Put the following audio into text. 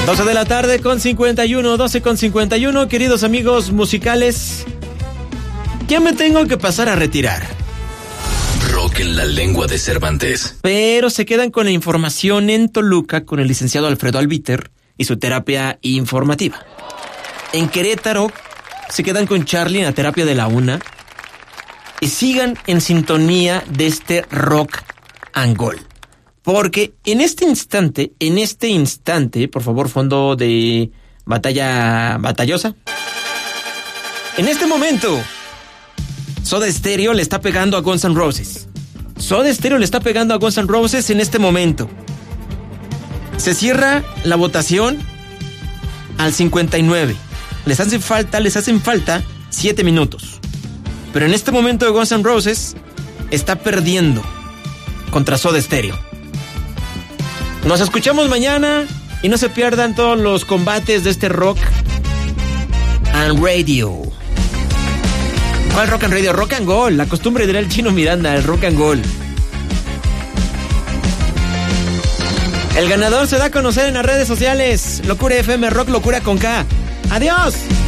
12 de la tarde con 51, 12 con 51, queridos amigos musicales. Ya me tengo que pasar a retirar. Rock en la lengua de Cervantes. Pero se quedan con la información en Toluca con el licenciado Alfredo Albiter y su terapia informativa. En Querétaro se quedan con Charlie en la terapia de la una. Y sigan en sintonía de este rock and roll. Porque en este instante, por favor, fondo de batallosa. En este momento, Soda Stereo le está pegando a Guns N' Roses. Soda Stereo le está pegando a Guns N' Roses en este momento. Se cierra la votación al 59. Les hacen falta 7 minutos. Pero en este momento Guns N' Roses está perdiendo contra Soda Stereo. Nos escuchamos mañana y no se pierdan todos los combates de este Rock and Radio. ¿Cuál Rock and Radio? Rock and Roll. La costumbre dirá el Chino Miranda, el Rock and Roll. El ganador se da a conocer en las redes sociales. Locura FM Rock, Locura con K. ¡Adiós!